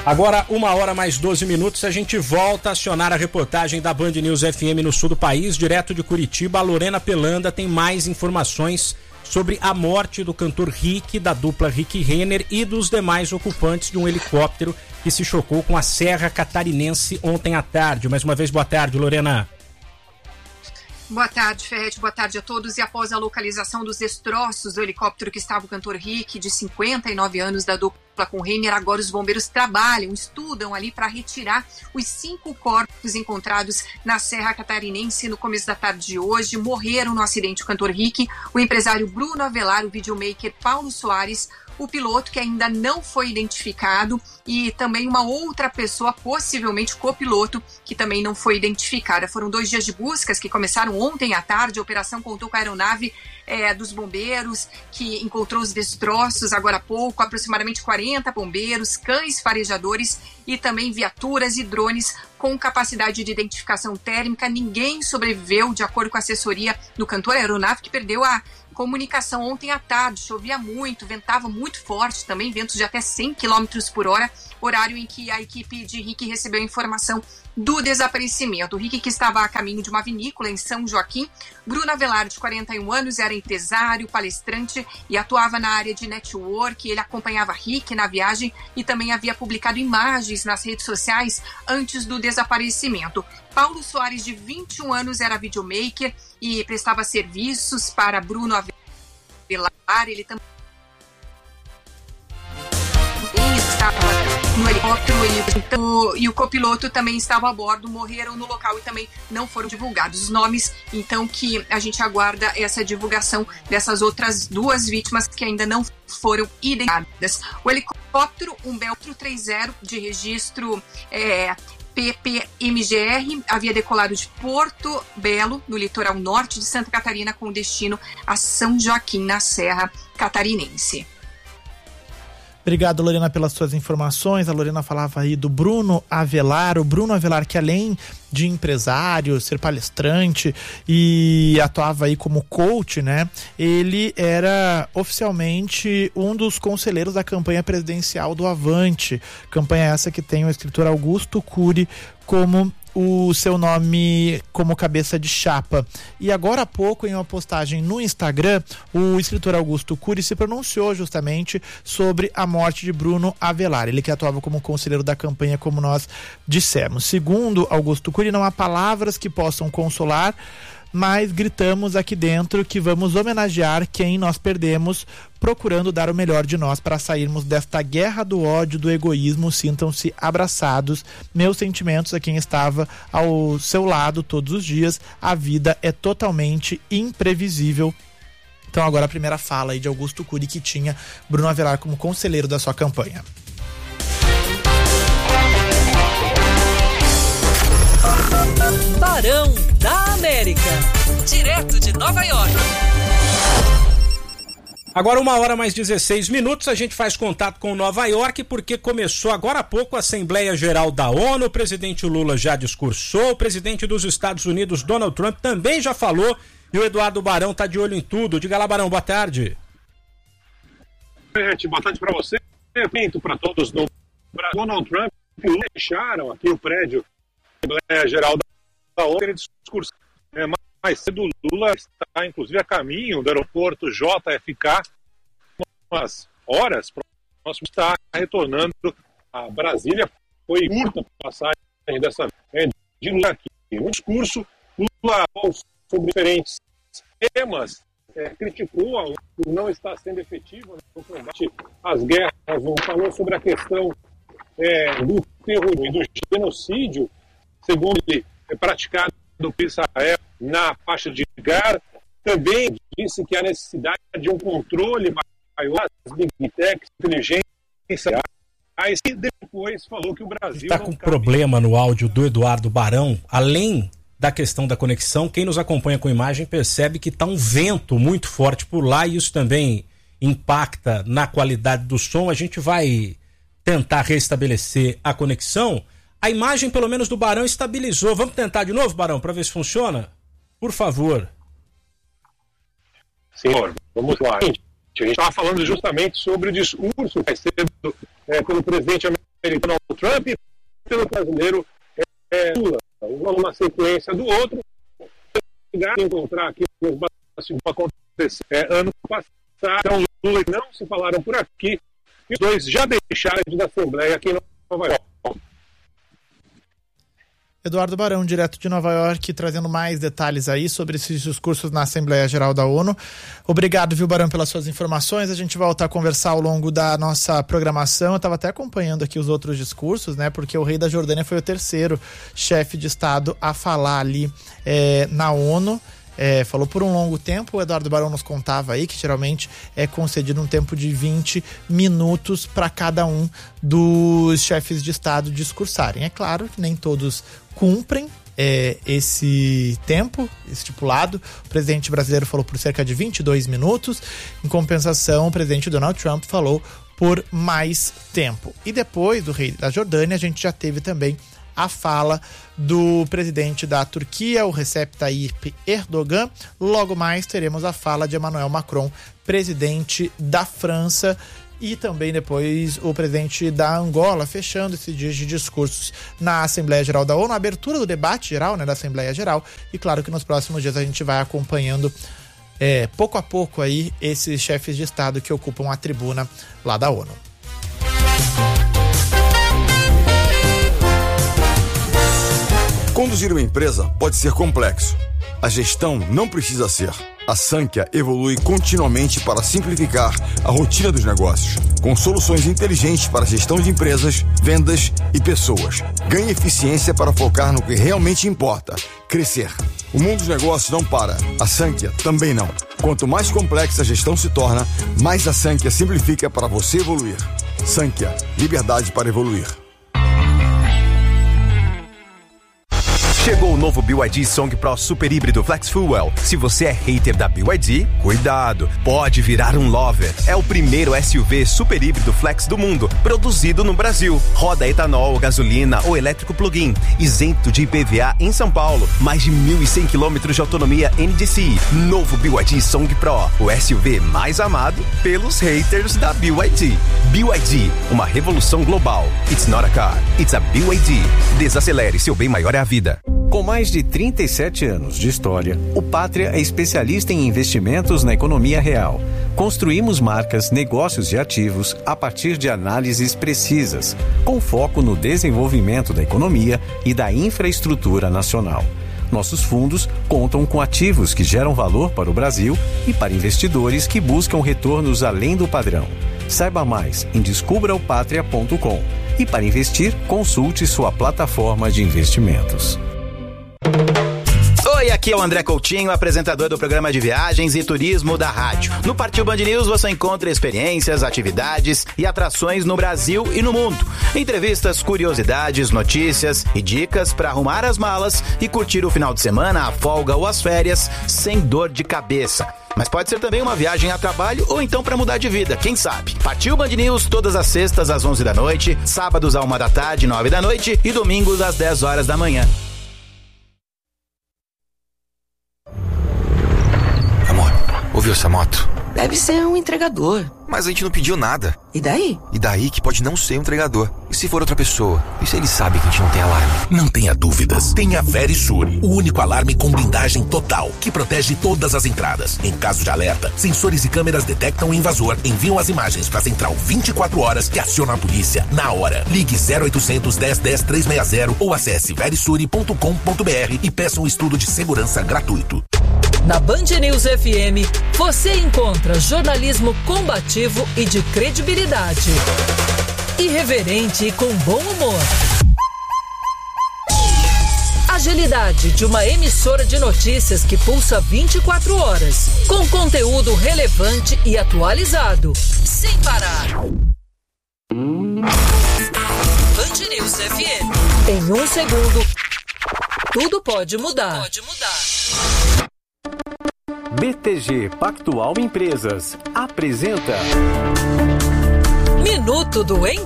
Agora, 1h mais 12, a gente volta a acionar a reportagem da Band News FM no sul do país, direto de Curitiba. A Lorena Pelanda tem mais informações sobre a morte do cantor Rick, da dupla Rick Renner e dos demais ocupantes de um helicóptero que se chocou com a Serra Catarinense ontem à tarde. Mais uma vez, boa tarde, Lorena. Boa tarde, Ferretti. Boa tarde a todos. E após a localização dos destroços do helicóptero que estava o cantor Rick, de 59 anos, da dupla com Renner, agora os bombeiros estudam ali para retirar os 5 corpos encontrados na Serra Catarinense no começo da tarde de hoje. Morreram no acidente o cantor Rick, o empresário Bruno Avelar, o videomaker Paulo Soares, o piloto que ainda não foi identificado e também uma outra pessoa, possivelmente copiloto, que também não foi identificada. Foram 2 dias de buscas que começaram ontem à tarde. A operação contou com a aeronave dos bombeiros, que encontrou os destroços agora há pouco, aproximadamente 40 bombeiros, cães farejadores e também viaturas e drones com capacidade de identificação térmica. Ninguém sobreviveu, de acordo com a assessoria do cantor. A aeronave que perdeu a comunicação ontem à tarde, chovia muito, ventava muito forte também, ventos de até 100 km por hora, horário em que a equipe de Rick recebeu a informação do desaparecimento. O Rick, que estava a caminho de uma vinícola em São Joaquim. Bruno Avelar, de 41 anos, era empresário, palestrante e atuava na área de network. Ele acompanhava Rick na viagem e também havia publicado imagens nas redes sociais antes do desaparecimento. Paulo Soares, de 21 anos, era videomaker e prestava serviços para Bruno Avelar. Ele também estava no helicóptero e o copiloto também estava a bordo. Morreram no local e também não foram divulgados os nomes, então que a gente aguarda essa divulgação dessas outras 2 vítimas que ainda não foram identificadas. O helicóptero, um Bell 430 de registro PPMGR, havia decolado de Porto Belo, no litoral norte de Santa Catarina, com destino a São Joaquim, na Serra Catarinense. Obrigado, Lorena, pelas suas informações. A Lorena falava aí do Bruno Avelar. O Bruno Avelar, que além de empresário, ser palestrante e atuava aí como coach, né? Ele era oficialmente um dos conselheiros da campanha presidencial do Avante. Campanha essa que tem o escritor Augusto Cury como o seu nome como cabeça de chapa. E agora há pouco, em uma postagem no Instagram, o escritor Augusto Cury se pronunciou justamente sobre a morte de Bruno Avelar, ele que atuava como conselheiro da campanha, como nós dissemos. Segundo Augusto Cury, não há palavras que possam consolar, mas gritamos aqui dentro que vamos homenagear quem nós perdemos, procurando dar o melhor de nós para sairmos desta guerra do ódio, do egoísmo. Sintam-se abraçados. Meus sentimentos a quem estava ao seu lado todos os dias. A vida é totalmente imprevisível. Então agora a primeira fala aí de Augusto Cury, que tinha Bruno Avelar como conselheiro da sua campanha. Barão da América, direto de Nova York. Agora 1h mais 16, a gente faz contato com Nova York, porque começou agora há pouco a Assembleia Geral da ONU. O presidente Lula já discursou, o presidente dos Estados Unidos, Donald Trump, também já falou, e o Eduardo Barão está de olho em tudo. Diga lá, Barão, boa tarde. Boa tarde para você, para todos no Brasil. Donald Trump e Lula deixaram aqui o prédio da Assembleia Geral da ONU, ele discurso. Mais cedo, Lula está, inclusive, a caminho do aeroporto JFK, umas horas, próximo está retornando a Brasília. Foi curta a passagem dessa de Lula aqui. No discurso, Lula falou sobre diferentes temas, criticou por não estar sendo efetivo no combate às guerras, falou sobre a questão do terrorismo e do genocídio, segundo ele, praticado por Israel na faixa de Gaza. Também disse que há necessidade de um controle maior das big techs, inteligência, e depois falou que o Brasil está com problema no áudio do Eduardo Barão. Além da questão da conexão, quem nos acompanha com imagem percebe que está um vento muito forte por lá, e isso também impacta na qualidade do som. A gente vai tentar restabelecer a conexão. A imagem, pelo menos, do Barão estabilizou. Vamos tentar de novo, Barão, para ver se funciona? Por favor. Senhor, vamos lá. A gente estava falando justamente sobre o discurso que vai ser pelo presidente americano Donald Trump e pelo brasileiro Lula. Uma sequência do outro. Encontrar aqui nos bastidores acontecer ano passado. Então, Lula e não se falaram por aqui. E os dois já deixaram da Assembleia aqui em Nova York. Eduardo Barão, direto de Nova York, trazendo mais detalhes aí sobre esses discursos na Assembleia Geral da ONU. Obrigado, viu, Barão, pelas suas informações. A gente volta a conversar ao longo da nossa programação. Eu estava até acompanhando aqui os outros discursos, né? Porque o rei da Jordânia foi o terceiro chefe de Estado a falar ali na ONU. Falou por um longo tempo. O Eduardo Barão nos contava aí que geralmente é concedido um tempo de 20 minutos para cada um dos chefes de Estado discursarem. É claro que nem todos cumprem esse tempo estipulado. O presidente brasileiro falou por cerca de 22 minutos. Em compensação, o presidente Donald Trump falou por mais tempo. E depois do rei da Jordânia, a gente já teve também a fala do presidente da Turquia, o Recep Tayyip Erdogan. Logo mais teremos a fala de Emmanuel Macron, presidente da França, e também depois o presidente da Angola, fechando esses dias de discursos na Assembleia Geral da ONU, a abertura do debate geral, né, da Assembleia Geral. E claro que nos próximos dias a gente vai acompanhando pouco a pouco aí esses chefes de Estado que ocupam a tribuna lá da ONU. Conduzir uma empresa pode ser complexo. A gestão não precisa ser. A Sankhya evolui continuamente para simplificar a rotina dos negócios, com soluções inteligentes para a gestão de empresas, vendas e pessoas. Ganhe eficiência para focar no que realmente importa: crescer. O mundo dos negócios não para. A Sankhya também não. Quanto mais complexa a gestão se torna, mais a Sankhya simplifica para você evoluir. Sankhya, liberdade para evoluir. Chegou o novo BYD Song Pro Super Híbrido Flex Fuel. Se você é hater da BYD, cuidado, pode virar um lover. É o primeiro SUV super híbrido flex do mundo, produzido no Brasil. Roda etanol, gasolina ou elétrico plug-in, isento de IPVA em São Paulo. Mais de 1.100 km de autonomia NDCi. Novo BYD Song Pro, o SUV mais amado pelos haters da BYD. BYD, uma revolução global. It's not a car, it's a BYD. Desacelere, seu bem maior é a vida. Com mais de 37 anos de história, o Pátria é especialista em investimentos na economia real. Construímos marcas, negócios e ativos a partir de análises precisas, com foco no desenvolvimento da economia e da infraestrutura nacional. Nossos fundos contam com ativos que geram valor para o Brasil e para investidores que buscam retornos além do padrão. Saiba mais em descubraopatria.com. E para investir, consulte sua plataforma de investimentos. Oi, aqui é o André Coutinho, apresentador do programa de viagens e turismo da rádio. No Partiu Band News você encontra experiências, atividades e atrações no Brasil e no mundo. Entrevistas, curiosidades, notícias e dicas para arrumar as malas e curtir o final de semana, a folga ou as férias sem dor de cabeça. Mas pode ser também uma viagem a trabalho ou então para mudar de vida, quem sabe? Partiu Band News todas as sextas às 11 da noite, sábados à 1 da tarde, 9 da noite e domingos às 10 horas da manhã. Ouviu essa moto? Deve ser um entregador. Mas a gente não pediu nada. E daí? E daí que pode não ser um entregador. E se for outra pessoa? E se ele sabe que a gente não tem alarme? Não tenha dúvidas. Tenha Verisur, o único alarme com blindagem total, que protege todas as entradas. Em caso de alerta, sensores e câmeras detectam o invasor, enviam as imagens para a central 24 horas que aciona a polícia na hora. Ligue 0800 10 10 360 ou acesse verisure.com.br e peça um estudo de segurança gratuito. Na Band News FM, você encontra jornalismo combativo e de credibilidade. Irreverente e com bom humor. Agilidade de uma emissora de notícias que pulsa 24 horas, com conteúdo relevante e atualizado, sem parar. Band News FM. Em um segundo, tudo pode mudar. BTG Pactual Empresas apresenta Minuto do